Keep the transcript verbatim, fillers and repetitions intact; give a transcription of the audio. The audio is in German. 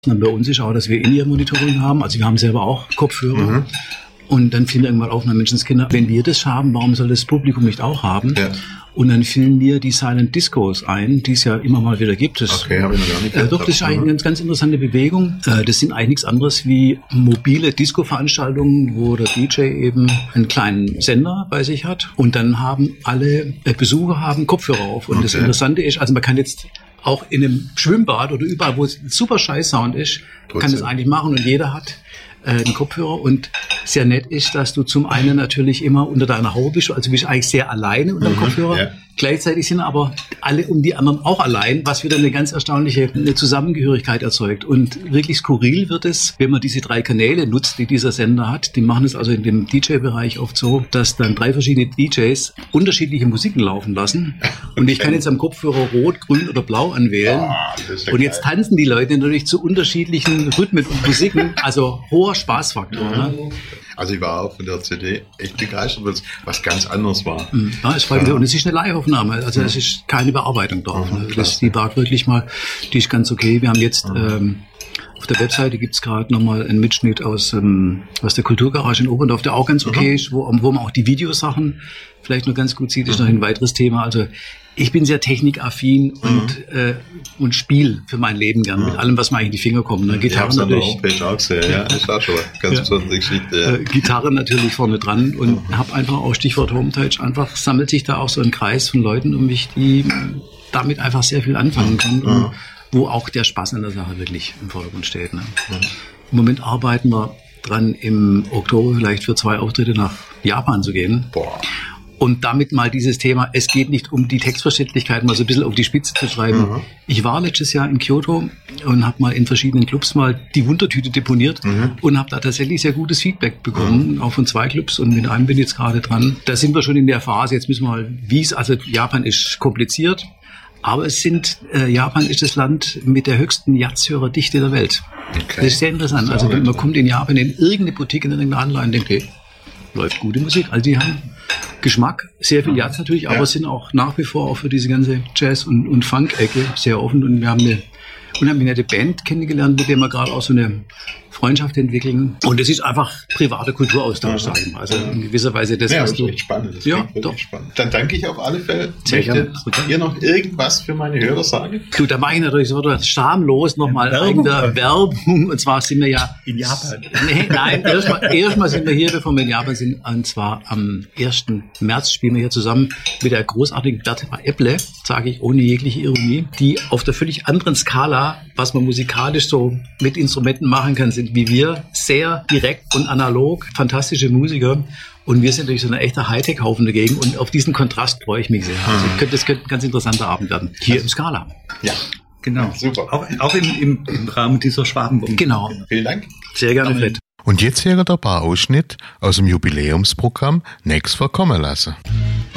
Bei uns ist auch, dass wir In-Ear-Monitoring haben. Also wir haben selber auch Kopfhörer. Mhm. Und dann fiel mir irgendwann auf, na Menschenskinder, wenn wir das haben, warum soll das Publikum nicht auch haben? Ja. Und dann fielen mir die Silent Discos ein, die es ja immer mal wieder gibt. Das, okay, habe ich noch gar nicht äh, Doch, das ist eigentlich eine ganz, ganz interessante Bewegung. Äh, das sind eigentlich nichts anderes wie mobile Disco-Veranstaltungen, wo der D J eben einen kleinen Sender bei sich hat. Und dann haben alle äh, Besucher haben Kopfhörer auf. Und okay. Das Interessante ist, also man kann jetzt auch in einem Schwimmbad oder überall, wo es super Scheiß-Sound ist, Trotzdem. kann das eigentlich machen und jeder hat äh, einen Kopfhörer. Und sehr nett ist, dass du zum einen natürlich immer unter deiner Haube bist, also bist eigentlich sehr alleine unter dem mhm, Kopfhörer. Ja. Gleichzeitig sind aber alle um die anderen auch allein, was wieder eine ganz erstaunliche eine Zusammengehörigkeit erzeugt. Und wirklich skurril wird es, wenn man diese drei Kanäle nutzt, die dieser Sender hat. Die machen es also in dem D J-Bereich oft so, dass dann drei verschiedene D Js unterschiedliche Musiken laufen lassen. Und ich kann jetzt am Kopfhörer rot, grün oder blau anwählen. Oh, und jetzt tanzen die Leute natürlich zu unterschiedlichen Rhythmen und Musiken. Also hoher Spaßfaktor. Mhm. Ne? Also ich war auch von der C D echt begeistert, weil es was ganz anderes war. Ja, es freut mich. Und es ist eine Live-Aufnahme, also es ist keine Bearbeitung drauf. Ne? Das, die war wirklich mal, die ist ganz okay. Wir haben jetzt ähm, auf der Webseite gibt's gerade nochmal einen Mitschnitt aus, ähm, aus der Kulturgarage in Oberndorf, der auch ganz okay ist, wo, wo man auch die Videosachen vielleicht noch ganz gut sieht, ist noch ein weiteres Thema. Also ich bin sehr technikaffin und mhm. äh, und spiel für mein Leben gern, mhm. mit allem, was mir eigentlich in die Finger kommt. Ne? Gitarre natürlich. Ich hab's auch gesehen, ja. Das war schon ganz ja. besondere Geschichte. Ja. Äh, Gitarre natürlich vorne dran und mhm. habe einfach auch Stichwort Homepage, einfach sammelt sich da auch so ein Kreis von Leuten um mich, die damit einfach sehr viel anfangen können. Mhm. Und wo auch der Spaß an der Sache wirklich im Vordergrund steht. Ne? Mhm. Im Moment arbeiten wir dran, im Oktober vielleicht für zwei Auftritte nach Japan zu gehen. Boah. Und damit mal dieses Thema, es geht nicht um die Textverständlichkeit, mal so ein bisschen auf die Spitze zu treiben. Mhm. Ich war letztes Jahr in Kyoto und habe mal in verschiedenen Clubs mal die Wundertüte deponiert mhm. und habe da tatsächlich sehr gutes Feedback bekommen, mhm. auch von zwei Clubs und mit einem bin ich jetzt gerade dran. Da sind wir schon in der Phase, jetzt müssen wir mal, wie es, also Japan ist kompliziert, aber es sind, äh, Japan ist das Land mit der höchsten Jazzhörerdichte der Welt. Okay. Das ist sehr interessant. Also wenn man kommt in Japan in irgendeine Boutique, in irgendeine Anlage und denkt, hey, läuft gute Musik. Also die haben Geschmack, sehr viel Jazz natürlich, aber ja. sind auch nach wie vor auch für diese ganze Jazz- und, und Funk-Ecke sehr offen. Und wir haben eine unheimlich nette Band kennengelernt, mit der wir gerade auch so eine Freundschaft entwickeln. Und es ist einfach privater Kulturaustausch, ja. sagen wir. Also in gewisser Weise das, ja, was das du... ist echt spannend. Das ja, doch. Spannend. Dann danke ich auf alle Fälle. Sehr gerne. Ihr noch irgendwas für meine Hörer sagen? Du, da mache ich natürlich so schamlos nochmal eigene Werbung. Und zwar sind wir ja... In Japan. Nee, nein, erstmal erstmal sind wir hier, bevor wir in Japan sind. Und zwar am ersten März spielen wir hier zusammen mit der großartigen Bertha Epple, sage ich ohne jegliche Ironie, die auf der völlig anderen Skala, was man musikalisch so mit Instrumenten machen kann, sind wie wir, sehr direkt und analog, fantastische Musiker. Und wir sind natürlich so eine echte Hightech-Haufen dagegen. Und auf diesen Kontrast freue ich mich sehr. Also könnte, das könnte ein ganz interessanter Abend werden. Hier im Scala. Ja. Genau. Super. Auch, auch im, im, im Rahmen dieser Schwabenwoche. Genau. genau. Vielen Dank. Sehr gerne, Fred. Und jetzt hier ein paar Ausschnitt aus dem Jubiläumsprogramm Nächst verkommen lassen.